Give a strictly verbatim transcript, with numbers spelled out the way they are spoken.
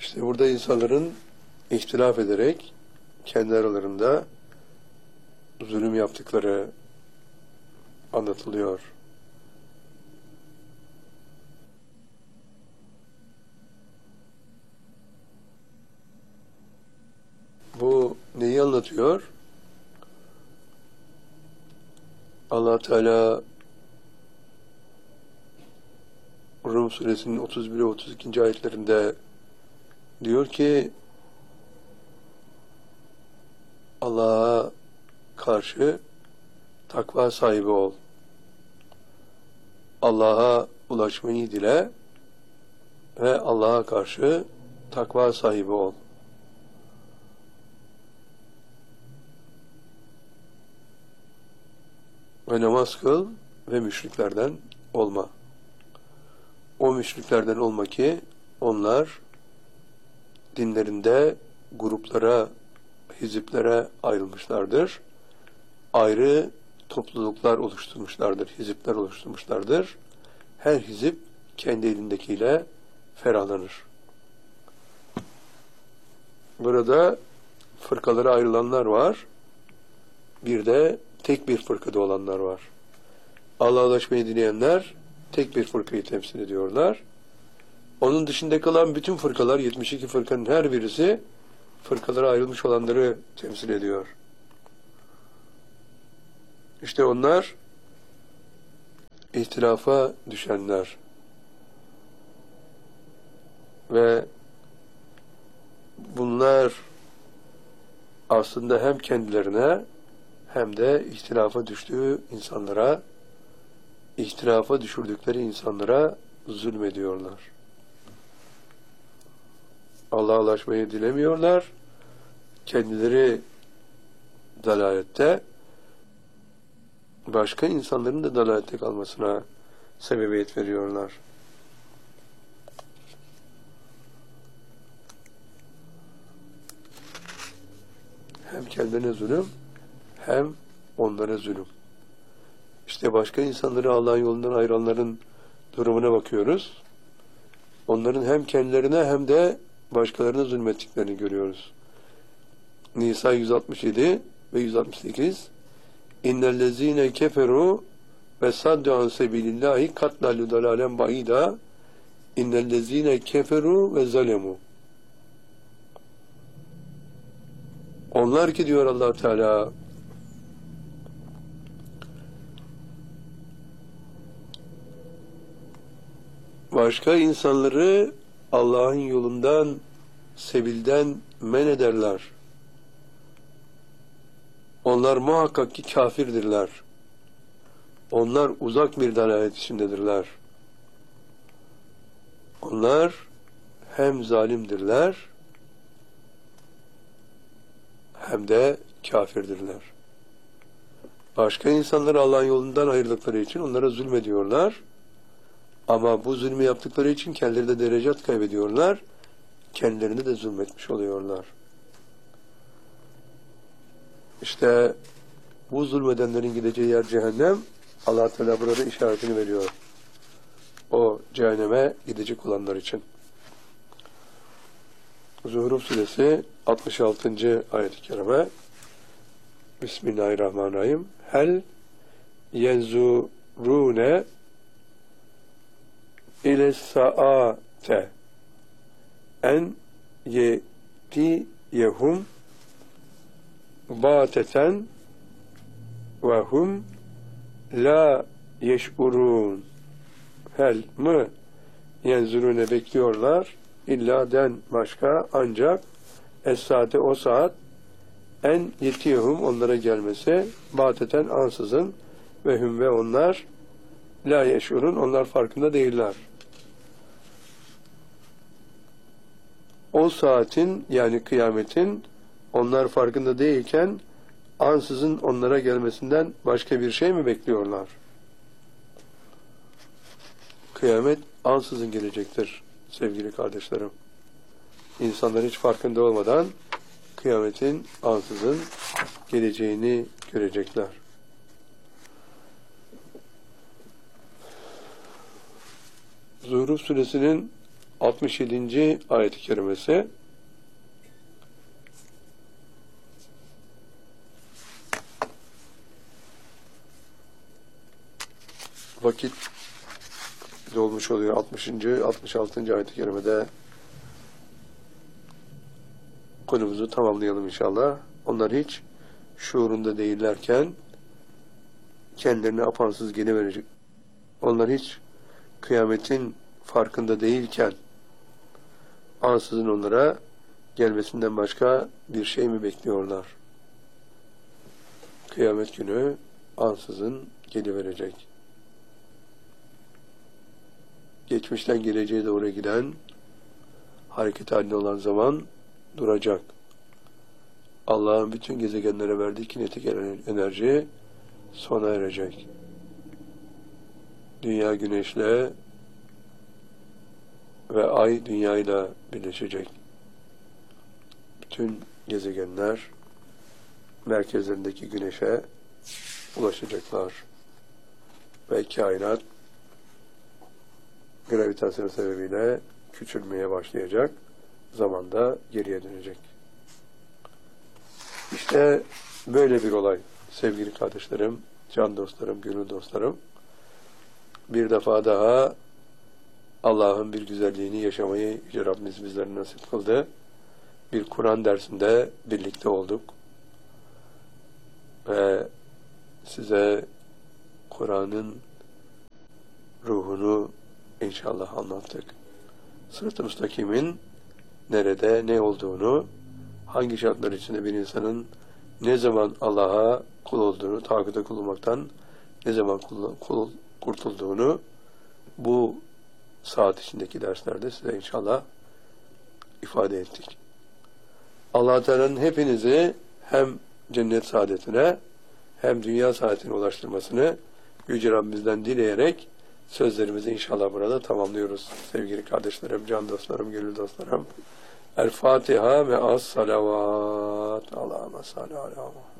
İşte burada insanların ihtilaf ederek kendi aralarında zulüm yaptıkları anlatılıyor. Bu neyi anlatıyor? Allah Teala Rum suresinin otuz bir ve otuz iki. ayetlerinde diyor ki Allah'a karşı takva sahibi ol. Allah'a ulaşmayı dile ve Allah'a karşı takva sahibi ol. Ve namaz kıl ve müşriklerden olma. O müşriklerden olma ki onlar dinlerinde gruplara, hiziplere ayrılmışlardır. Ayrı topluluklar oluşturmuşlardır, hizipler oluşturmuşlardır. Her hizip kendi elindekiyle ferahlanır. Burada fırkalara ayrılanlar var. Bir de tek bir fırkada olanlar var. Allah'a ulaşmayı dileyenler tek bir fırkayı temsil ediyorlar. Onun dışında kalan bütün fırkalar, yetmiş iki fırkanın her birisi fırkalara ayrılmış olanları temsil ediyor. İşte onlar ihtilafa düşenler ve bunlar aslında hem kendilerine hem de ihtilafa düştüğü insanlara, ihtilafa düşürdükleri insanlara zulmediyorlar. Allah'a ulaşmayı dilemiyorlar. Kendileri dalalette, başka insanların da dalalette kalmasına sebebiyet veriyorlar. Hem kendine zulüm, hem onlara zulüm. İşte başka insanları Allah'ın yolundan ayıranların durumuna bakıyoruz. Onların hem kendilerine hem de başkalarına zulmettiklerini görüyoruz. Nisa yüz altmış yedi ve yüz altmış sekiz İnnellezîne keferû ve saddu an sebilillahi katlalü dalâlen ba'îdâ İnnellezîne keferû ve zalemû. Onlar ki diyor Allah Teala başka insanları Allah'ın yolundan, sebilden men ederler. Onlar muhakkak ki kafirdirler. Onlar uzak bir dalalet içindedirler. Onlar hem zalimdirler hem de kafirdirler. Başka insanları Allah'ın yolundan ayırdıkları için onlara zulmediyorlar. Ama bu zulmü yaptıkları için kendileri de derecat kaybediyorlar. Kendilerini de zulmetmiş oluyorlar. İşte bu zulmedenlerin gideceği yer cehennem. Allah Teala burada işaretini veriyor. O cehenneme gidecek olanlar için. Zuhruf suresi altmış altıncı ayet-i kerime. Bismillahirrahmanirrahim. Hel yenzurune ile saate en yetiyehum bateten ve hum la yeş'urun. Hel mı yenzurune bekliyorlar illa den başka ancak es saate o saat en yetiyehum onlara gelmesi bateten ansızın ve hum ve onlar la yeş'urun onlar farkında değiller. O saatin yani kıyametin onlar farkında değilken ansızın onlara gelmesinden başka bir şey mi bekliyorlar? Kıyamet ansızın gelecektir sevgili kardeşlerim. İnsanlar hiç farkında olmadan kıyametin ansızın geleceğini görecekler. Zuhruf suresinin altmış yedinci ayet-i kerimesi. Vakit dolmuş oluyor. altmışıncı altmış altıncı ayet-i kerimede konumuzu tamamlayalım inşallah. Onlar hiç şuurunda değillerken kendilerine apansız geliverecek. Onlar hiç kıyametin farkında değilken ansızın onlara gelmesinden başka bir şey mi bekliyorlar? Kıyamet günü ansızın geliverecek. Geçmişten geleceğe doğru giden hareket halinde olan zaman duracak. Allah'ın bütün gezegenlere verdiği kinetik enerji sona erecek. Dünya güneşle ve ay dünyayla birleşecek. Bütün gezegenler merkezlerindeki güneşe ulaşacaklar. Ve kainat gravitasyon sebebiyle küçülmeye başlayacak. Zamanda geriye dönecek. İşte böyle bir olay sevgili kardeşlerim, can dostlarım, gönül dostlarım. Bir defa daha Allah'ın bir güzelliğini yaşamayı Yüce Rabbimiz bizlere nasip kıldı. Bir Kur'an dersinde birlikte olduk. Ve size Kur'an'ın ruhunu inşallah anlattık. Sırat-ı Müstakim'in nerede, ne olduğunu, hangi şartlar içinde bir insanın ne zaman Allah'a kul olduğunu, tağuta kul olmaktan ne zaman kul, kul kurtulduğunu bu saat içindeki derslerde size inşallah ifade ettik. Allah Teala'nın hepinizi hem cennet saadetine hem dünya saadetine ulaştırmasını Yüce Rabbimizden dileyerek sözlerimizi inşallah burada tamamlıyoruz. Sevgili kardeşlerim, can dostlarım, gönül dostlarım. El Fatiha ve as salavat. Allahümme salli ala